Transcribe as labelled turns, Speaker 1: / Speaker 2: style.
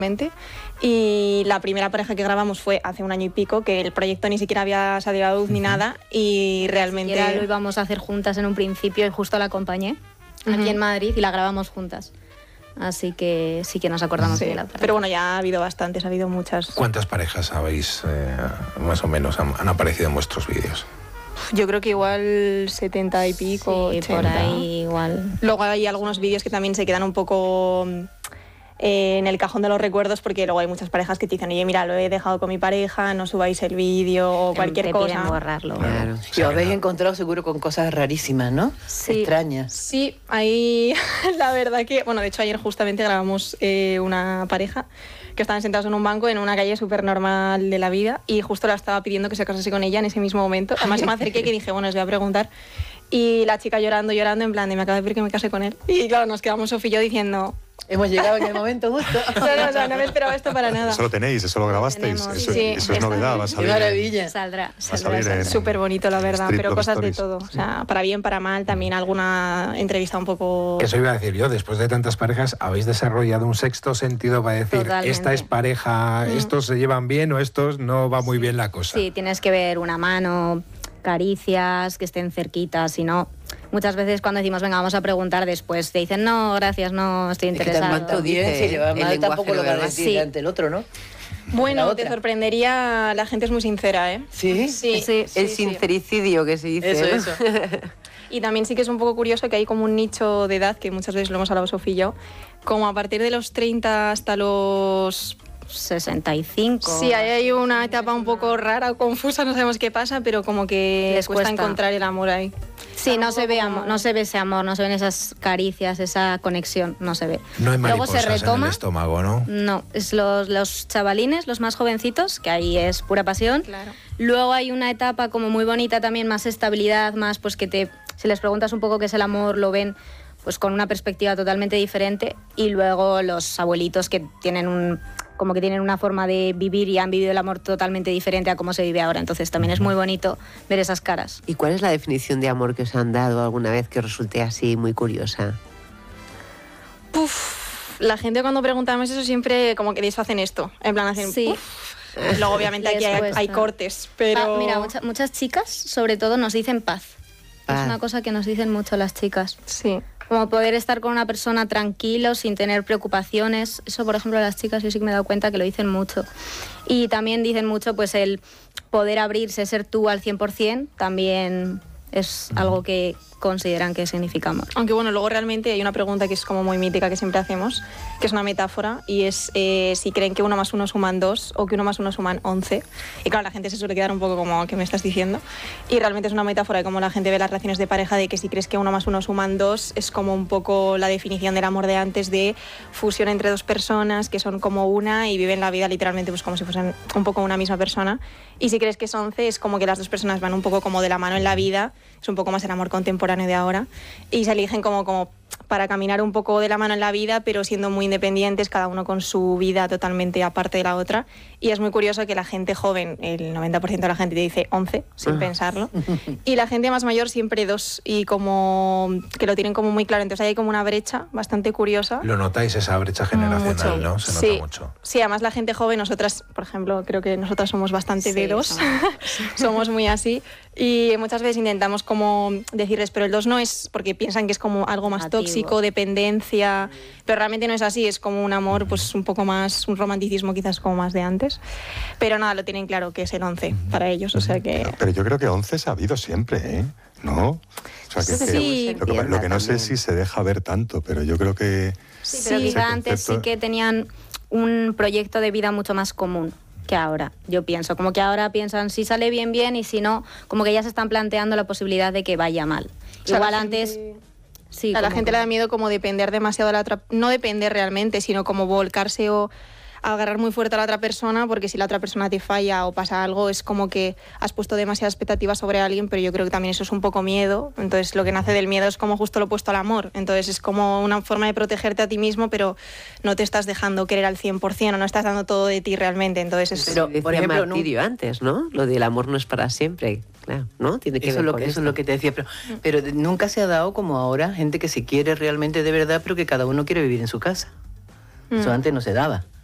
Speaker 1: Y la primera pareja que grabamos fue hace 1 año y pico, que el proyecto ni siquiera había salido a luz ni nada, y realmente...
Speaker 2: Ya lo íbamos a hacer juntas en un principio y justo la acompañé aquí en Madrid y la grabamos juntas. Así que sí que nos acordamos de la pareja.
Speaker 1: Pero bueno, ya ha habido bastantes, ha habido muchas.
Speaker 3: ¿Cuántas parejas habéis, más o menos, han aparecido en vuestros vídeos?
Speaker 1: Yo creo que igual 70 y pico,
Speaker 2: sí,
Speaker 1: 80.
Speaker 2: Por ahí igual.
Speaker 1: Luego hay algunos vídeos que también se quedan un poco en el cajón de los recuerdos, porque luego hay muchas parejas que te dicen, oye, mira, lo he dejado con mi pareja, no subáis el vídeo o cualquier
Speaker 2: te
Speaker 1: cosa.
Speaker 2: Piden borrarlo.
Speaker 4: Claro.
Speaker 5: Y os habéis encontrado seguro con cosas rarísimas, ¿no?
Speaker 1: Sí.
Speaker 5: Extrañas.
Speaker 1: Sí, ahí la verdad que... Bueno, de hecho ayer justamente grabamos una pareja que estaban sentados en un banco en una calle súper normal de la vida, y justo la estaba pidiendo que se casase con ella en ese mismo momento. Además me acerqué que dije, bueno, les voy a preguntar. Y la chica llorando, en plan de me acaba de pedir que me case con él. Y claro, nos quedamos Sofía y yo diciendo...
Speaker 5: Hemos llegado en el momento justo.
Speaker 1: No me esperaba esto para nada.
Speaker 6: Eso lo tenéis, eso lo grabasteis. Eso,
Speaker 1: sí,
Speaker 6: eso es novedad, va a salir.
Speaker 5: Qué maravilla.
Speaker 2: Saldrá.
Speaker 1: Súper bonito, la verdad,
Speaker 6: Street
Speaker 1: pero
Speaker 6: Love
Speaker 1: cosas
Speaker 6: Stories.
Speaker 1: de todo. O sea, para bien, para mal, también alguna entrevista un poco...
Speaker 3: Eso iba a decir yo, después de tantas parejas, ¿habéis desarrollado un sexto sentido para decir,
Speaker 2: Totalmente.
Speaker 3: esta es pareja, estos se llevan bien o estos no va muy bien la cosa?
Speaker 2: Sí, tienes que ver una mano, caricias, que estén cerquitas, si no... Muchas veces cuando decimos, venga, vamos a preguntar después, te dicen, no, gracias, no estoy interesado.
Speaker 5: Es que tanto bien, si lleva mal, tampoco lo va a decir
Speaker 2: Sí.
Speaker 5: ante el otro, ¿no?
Speaker 1: Bueno, te sorprendería, la gente es muy sincera, ¿eh?
Speaker 5: ¿Sí?
Speaker 1: Sí,
Speaker 4: El sincericidio que se dice.
Speaker 5: Eso,
Speaker 4: ¿no?
Speaker 5: eso.
Speaker 1: Y también sí que es un poco curioso que hay como un nicho de edad, que muchas veces lo hemos hablado Sofía y yo, como a partir de los 30 hasta los...
Speaker 2: 65.
Speaker 1: Sí, ahí hay una etapa un poco rara o confusa, no sabemos qué pasa, pero como que
Speaker 2: Les
Speaker 1: cuesta
Speaker 2: cuesta
Speaker 1: encontrar el amor ahí.
Speaker 2: Sí, no se ve amor, no se ve ese amor, no se ven esas caricias, esa conexión, no se ve.
Speaker 3: No hay
Speaker 2: Luego
Speaker 3: mariposas
Speaker 2: se retoma.
Speaker 3: en el estómago, ¿no?
Speaker 2: No, es los chavalines, los más jovencitos, que ahí es pura pasión.
Speaker 1: Claro.
Speaker 2: Luego hay una etapa como muy bonita también, más estabilidad, más pues que si les preguntas un poco qué es el amor, lo ven pues con una perspectiva totalmente diferente. Y luego los abuelitos que tienen como que tienen una forma de vivir y han vivido el amor totalmente diferente a cómo se vive ahora. Entonces también es muy bonito ver esas caras.
Speaker 4: ¿Y cuál es la definición de amor que os han dado alguna vez que os resulte así muy curiosa?
Speaker 1: La gente cuando preguntamos eso siempre como que deshacen esto, en plan hacen...
Speaker 2: Sí.
Speaker 1: Y luego obviamente aquí
Speaker 2: Les
Speaker 1: hay
Speaker 2: cuesta.
Speaker 1: cortes, pero...
Speaker 2: Mira, muchas chicas sobre todo nos dicen paz.
Speaker 4: Paz.
Speaker 2: Es una cosa que nos dicen mucho las chicas.
Speaker 1: Sí.
Speaker 2: Como poder estar con una persona tranquilo, sin tener preocupaciones. Eso, por ejemplo, las chicas yo sí que me he dado cuenta que lo dicen mucho. Y también dicen mucho pues el poder abrirse, ser tú al 100%, también es algo que consideran que significa amor.
Speaker 1: Aunque bueno, luego realmente hay una pregunta que es como muy mítica que siempre hacemos, que es una metáfora, y es si creen que 1 más 1 suman 2 o que 1 más 1 suman 11. Y claro, la gente se suele quedar un poco como, ¿qué me estás diciendo? Y realmente es una metáfora de cómo la gente ve las relaciones de pareja, de que si crees que 1 más 1 suman 2, es como un poco la definición del amor de antes, de fusión entre dos personas que son como una y viven la vida literalmente pues como si fuesen un poco una misma persona. Y si crees que es 11, es como que las dos personas van un poco como de la mano en la vida, es un poco más el amor contemporáneo de ahora, y se eligen como para caminar un poco de la mano en la vida, pero siendo muy independientes, cada uno con su vida totalmente aparte de la otra. Y es muy curioso que la gente joven, el 90% de la gente te dice 11, sin pensarlo, y la gente más mayor siempre 2, y como que lo tienen como muy claro. Entonces hay como una brecha bastante curiosa.
Speaker 3: Lo notáis, esa brecha generacional,
Speaker 1: Mucho.
Speaker 3: ¿no? Se
Speaker 1: Sí.
Speaker 3: nota mucho.
Speaker 1: Sí, además la gente joven, nosotras, por ejemplo, creo que nosotras somos bastante de 2, somos muy así, y muchas veces intentamos como decirles, pero el 2 no es, porque piensan que es como algo más
Speaker 2: Negativo.
Speaker 1: tóxico, dependencia, pero realmente no es así, es como un amor pues un poco más, un romanticismo quizás como más de antes, pero nada, lo tienen claro que es el 11 para ellos, o sea que...
Speaker 6: Pero yo creo que 11 ha habido siempre, ¿eh? ¿No? O sea, que,
Speaker 1: Sí.
Speaker 6: lo que no sé es si se deja ver tanto, pero yo creo que...
Speaker 2: Sí, pero
Speaker 1: Sí.
Speaker 2: quizá
Speaker 6: ese
Speaker 2: antes sí
Speaker 6: concepto-
Speaker 2: que tenían un proyecto de vida mucho más común que ahora, yo pienso. Como que ahora piensan si sale bien, bien, y si no, como que ya se están planteando la posibilidad de que vaya mal.
Speaker 1: O sea,
Speaker 2: Igual
Speaker 1: la
Speaker 2: antes...
Speaker 1: gente-
Speaker 2: Sí,
Speaker 1: a la
Speaker 2: como
Speaker 1: gente
Speaker 2: que-
Speaker 1: le da miedo como depender demasiado de la otra, no depender realmente, sino como volcarse o agarrar muy fuerte a la otra persona, porque si la otra persona te falla o pasa algo, es como que has puesto demasiadas expectativas sobre alguien, pero yo creo que también eso es un poco miedo. Entonces lo que nace del miedo es como justo lo opuesto al amor. Entonces es como una forma de protegerte a ti mismo, pero no te estás dejando querer al 100% o no estás dando todo de ti realmente. Entonces es...
Speaker 5: Pero,
Speaker 4: Decía
Speaker 5: por ejemplo,
Speaker 4: Martirio antes, ¿no? Lo del amor no es para siempre, claro, ¿no? Tiene que
Speaker 5: Eso
Speaker 4: ver
Speaker 5: es lo
Speaker 4: con
Speaker 5: que, eso
Speaker 4: esto.
Speaker 5: es lo que te decía, pero nunca se ha dado como ahora gente que se quiere realmente de verdad, pero que cada uno quiere vivir en su casa. Eso antes no se daba.